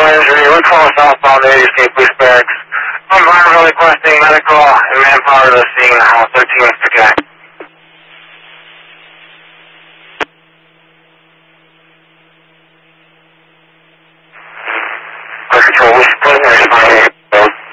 injury, 112 southbound 80 State Police Barracks. Environmental requesting medical and manpower to the scene, 13 Mr. Connect.